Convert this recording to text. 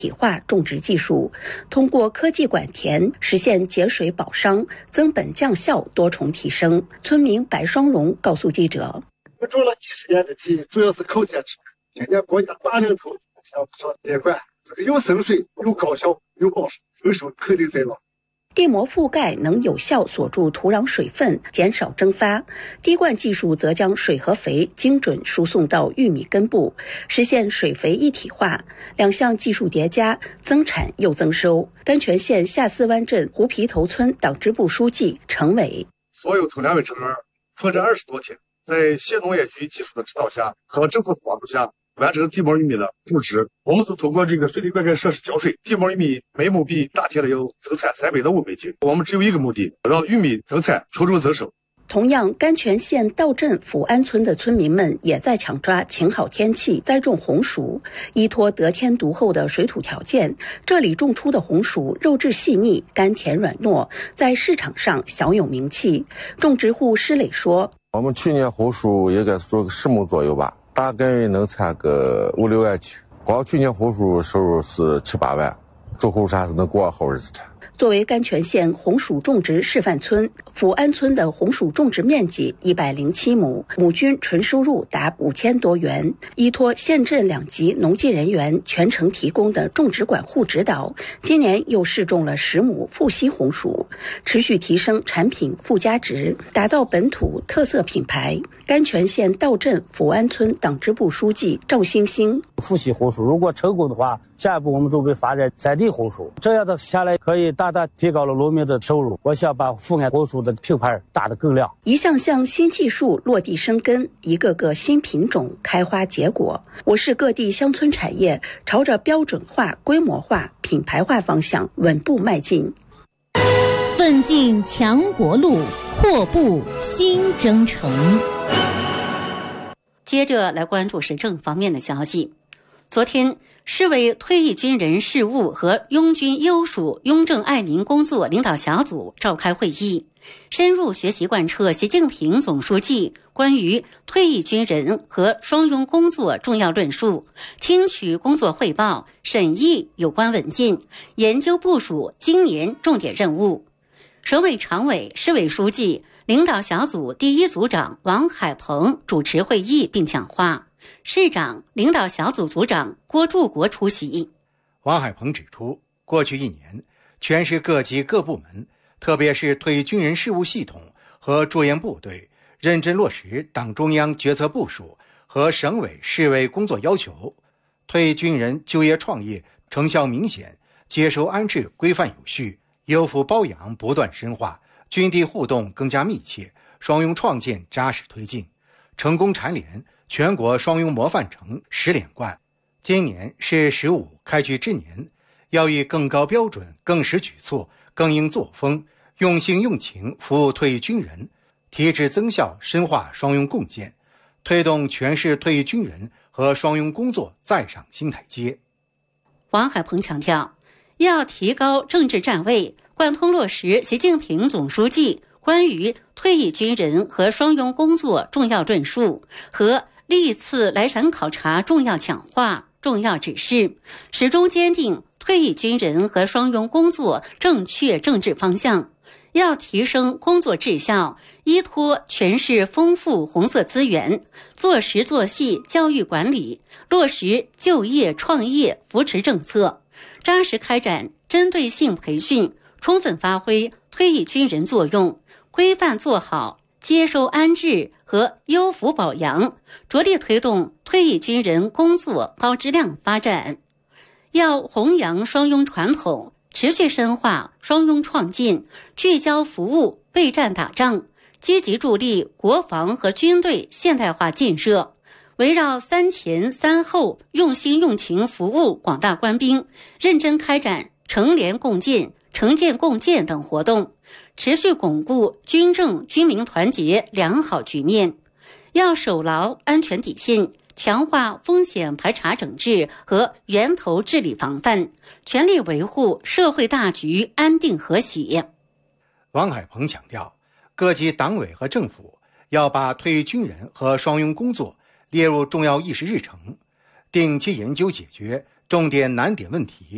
体化种植技术，通过科技管田实现节水保墒、增本降效多重提升。村民白双荣告诉记者：“ 我种了几十年的地，主要是靠天吃。今年国家大力投向上这块，这个又省水又高效又保墒，丰收肯定在望。” 地膜覆盖能有效锁住土壤水分，减少蒸发。滴灌技术则将水和肥精准输送到玉米根部，实现水肥一体化。两项技术叠加，增产又增收。甘泉县下四湾镇胡皮头村党支部书记程伟： 所有村两位成员奋战20多天，在县农业局技术的指导下和政府的帮助下，完成地膜玉米的种植。我们是通过这个水利灌溉设施浇水，地膜玉米每亩比大田的要增产300到500斤。我们只有一个目的，让玉米增产，出种增收。 同样，甘泉县道镇福安村的村民们也在抢抓晴好天气栽种红薯，依托得天独厚的水土条件，这里种出的红薯肉质细腻、甘甜软糯，在市场上小有名气。种植户施磊说：“ 我们去年红薯应该做个10亩左右吧。大概能产个5、6万起，光去年红薯收入是7、8万，种红薯还是能过好日子的。” 作为甘泉县红薯种植示范村，福安村的红薯种植面积107亩，亩均纯收入达5000多元。依托县镇2级农技人员全程提供的种植管护指导，今年又试种了10亩富硒红薯，持续提升产品附加值，打造本土特色品牌。甘泉县道镇福安村党支部书记赵星星： 富硒红薯如果成功的话，下一步我们准备发展在地红薯，这样的下来可以大大提高了农民的收入。我想把福安红薯的品牌打得更亮。 一项项新技术落地生根，一个个新品种开花结果。我市各地乡村产业朝着标准化、规模化、品牌化方向稳步迈进。 奋进强国路，阔步新征程。 接着来关注时政方面的消息。昨天，市委退役军人事务和拥军优属雍正爱民工作领导小组召开会议，深入学习贯彻习近平总书记关于退役军人和双拥工作重要论述，听取工作汇报，审议有关文件，研究部署今年重点任务。省委常委、市委书记、领导小组第一组长王海鹏主持会议并讲话，市长、领导小组组长郭柱国出席。 王海鹏指出，过去1年，全市各级各部门，特别是退役军人事务系统和驻营部队，认真落实党中央决策部署和省委、市委工作要求，退役军人就业创业成效明显，接收安置规范有序，优抚包养不断深化，军地互动更加密切，双拥创建扎实推进，成功蝉联全国双拥模范城10连冠。今年是15开局之年，要以更高标准、更实举措、更硬作风，用心用情服务退役军人，提质增效，深化双拥共建，推动全市退役军人和双拥工作再上新台阶。 王海鹏强调，要提高政治站位，贯通落实习近平总书记关于退役军人和双拥工作重要论述和历次来陕考察重要讲话、重要指示，始终坚定退役军人和双拥工作正确政治方向。要提升工作质效，依托全市丰富红色资源，做实做细教育管理，落实就业创业扶持政策，扎实开展针对性培训，充分发挥退役军人作用，规范做好接收安置和优抚保养，着力推动退役军人工作高质量发展。要弘扬双拥传统，持续深化双拥创建，聚焦服务备战打仗，积极助力国防和军队现代化建设，围绕3前3后用心用情服务广大官兵，认真开展成联共建、城建共建等活动，持续巩固军政军民团结良好局面。要守牢安全底线，强化风险排查整治和源头治理防范，全力维护社会大局安定和谐。 王海鹏强调，各级党委和政府要把退役军人和双拥工作列入重要议事日程，定期研究解决重点难点问题，